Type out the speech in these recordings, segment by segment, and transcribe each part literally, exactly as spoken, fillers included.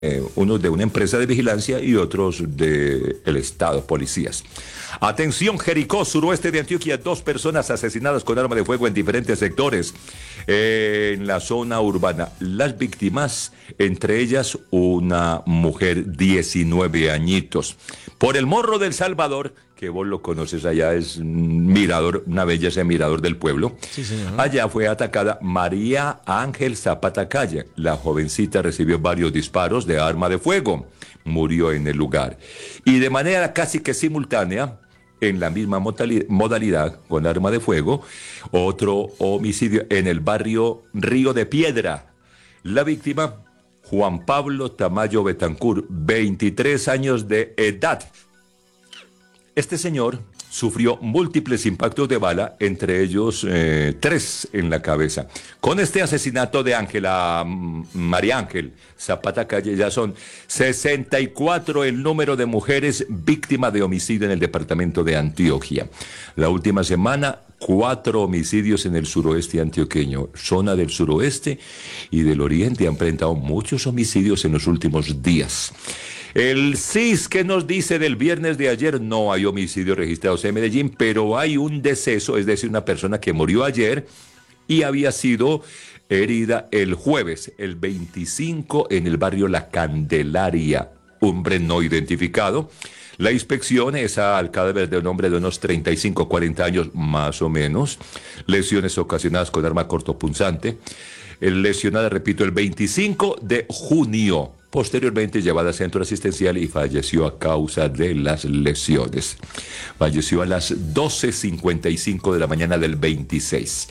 Eh, unos de una empresa de vigilancia y otros del Estado, policías. Atención, Jericó, suroeste de Antioquia, dos personas asesinadas con arma de fuego en diferentes sectores eh, en la zona urbana. Las víctimas, entre ellas una mujer, diecinueve añitos. Por el Morro del Salvador, que vos lo conoces allá, es un mirador, una belleza mirador del pueblo. Sí, señor. Allá fue atacada María Ángel Zapata Calle. La jovencita recibió varios disparos de arma de fuego. Murió en el lugar. Y de manera casi que simultánea, en la misma modalidad, con arma de fuego, otro homicidio en el barrio Río de Piedra. La víctima, Juan Pablo Tamayo Betancur, veintitrés años de edad. Este señor sufrió múltiples impactos de bala, entre ellos eh, tres en la cabeza. Con este asesinato de Ángela, María Ángel Zapata Calle, ya son sesenta y cuatro el número de mujeres víctimas de homicidio en el departamento de Antioquia. La última semana, cuatro homicidios en el suroeste antioqueño. Zona del suroeste y del oriente han presentado muchos homicidios en los últimos días. El C I S, ¿qué nos dice del viernes de ayer? No hay homicidios registrados en Medellín, pero hay un deceso, es decir, una persona que murió ayer y había sido herida el jueves, el veinticinco, en el barrio La Candelaria. Hombre no identificado. La inspección es al cadáver de un hombre de unos treinta y cinco, cuarenta años más o menos. Lesiones ocasionadas con arma cortopunzante. El lesionado, repito, el veinticinco de junio. Posteriormente llevada a centro asistencial y falleció a causa de las lesiones. Falleció a las doce cincuenta y cinco de la mañana del veintiséis.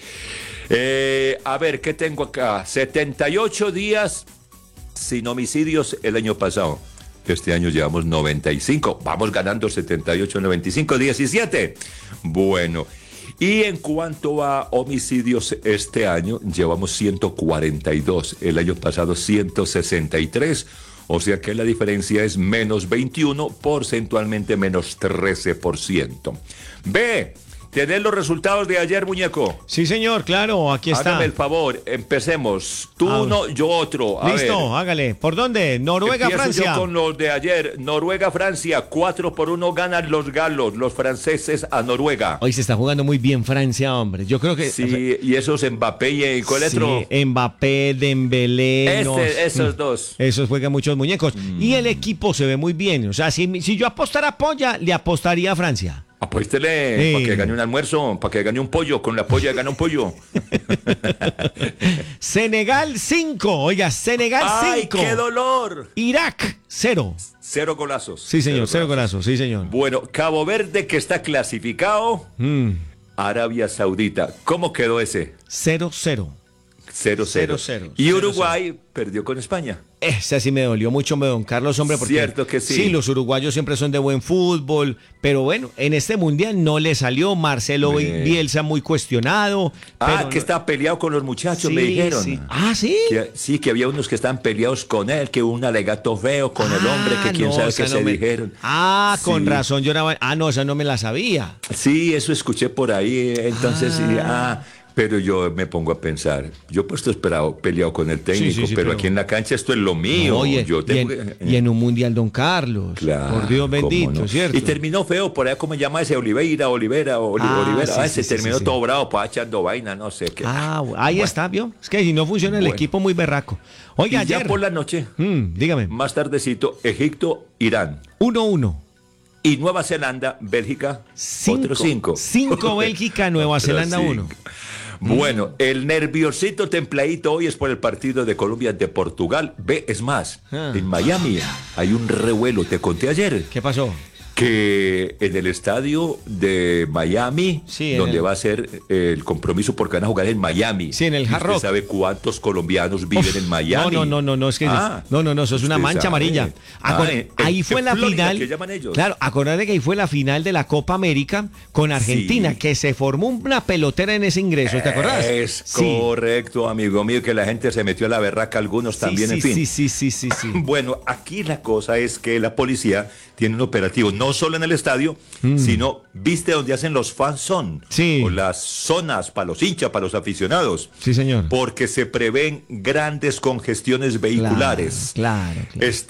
Eh, a ver, ¿qué tengo acá? setenta y ocho días sin homicidios el año pasado. Este año llevamos noventa y cinco. Vamos ganando setenta y ocho, noventa y cinco, diecisiete. Bueno. Y en cuanto a homicidios, este año llevamos ciento cuarenta y dos, el año pasado ciento sesenta y tres, o sea que la diferencia es menos veintiuno, porcentualmente menos trece por ciento. Ve, ¿tenés los resultados de ayer, muñeco? Sí, señor, claro, aquí está. Hágame el favor, empecemos. Tú A uno, yo otro. A Listo, ver. hágale. ¿Por dónde? Noruega, Empiezo Francia. yo con los de ayer. Noruega, Francia, cuatro por uno ganan los galos, los franceses a Noruega. Hoy se está jugando muy bien Francia, hombre. Yo creo que... Sí, y esos Mbappé y ¿cuál sí, otro? Mbappé, Dembélé. Este, no, esos mm, dos. Esos juegan muchos muñecos. Mm. Y el equipo se ve muy bien. O sea, si, si yo apostara a Polla, le apostaría a Francia. Apuéstele Sí. para que gane un almuerzo, para que gane un pollo. Con la polla gana un pollo. Senegal cinco. Oiga, Senegal cinco. ¡Ay, qué dolor! Irak cero. Cero golazos. Sí, señor, cero golazos. Sí, señor. Bueno, Cabo Verde, que está clasificado. Mm. Arabia Saudita. ¿Cómo quedó ese? cero cero. cero cero. Cero, cero. Y Cero, Uruguay cero. perdió con España. Ese sí me dolió mucho, me don Carlos, hombre, porque Cierto que sí. Sí, los uruguayos siempre son de buen fútbol, pero bueno, en este mundial no le salió. Marcelo Eh. Bielsa muy cuestionado. Ah, pero que no- estaba peleado con los muchachos, Sí, me dijeron. sí. Ah, ¿sí? Que, sí, que había unos que estaban peleados con él, que hubo un alegato feo con el hombre, que Ah, quién no, sabe esa qué no se me- dijeron. Ah, con Sí. razón, yo era... Ah, no, esa no me la sabía. Sí, eso escuché por ahí, entonces, sí, ah, pero yo me pongo a pensar, yo pues estoy esperado, peleado con el técnico, Sí, sí, sí, pero, pero- aquí en la cancha esto es lo mío. No, y, en- yo y tengo en, que- y en un mundial, don Carlos. Claro, Por Dios cómo bendito, no. ¿cierto? Y terminó feo, por ahí, ¿cómo se llama ese? Oliveira, Olivera, Oli- Ah, Olivera. sí, Ah, sí, ese sí, terminó sí, sí. todo bravo, pues echando vaina, no sé qué. Ah, ahí Bueno. está, ¿vio? Es que si no funciona el Bueno. equipo, muy berraco. Y Oiga, ya ayer... por la noche, Mm, dígame. más tardecito, Egipto, Irán. uno uno. Y Nueva Zelanda, Bélgica, Cinco. otro cinco. Cinco Bélgica, Nueva Otro Zelanda, cinco. uno. Bueno, el nerviosito templadito hoy es por el partido de Colombia ante Portugal. Ve, es más, Ah. en Miami hay un revuelo, te conté ayer, ¿Qué pasó? que en el estadio de Miami, Sí, en donde el- va a ser el compromiso porque van a jugar en Miami. Sí, en el ¿Y Hard usted Rock. sabe cuántos colombianos viven Uf, en Miami? No, no, no, no, no, es que Ah, no, no, no, eso es una usted mancha sabe. amarilla. Ah, Acor- en- ahí en- fue en la Florida, final. que llaman ellos. Claro, acordate que ahí fue la final de la Copa América con Argentina, Sí. que se formó una pelotera en ese ingreso, ¿te acordás? Es Sí. correcto, amigo mío, que la gente se metió a la berraca, algunos también, sí, en sí, fin. sí, sí, sí, sí, sí. Bueno, aquí la cosa es que la policía tiene un operativo, no no solo en el estadio, mm. sino, ¿viste donde hacen los fan zone? Sí. O las zonas para los hinchas, para los aficionados. Sí, señor. Porque se prevén grandes congestiones vehiculares. Claro, claro. claro.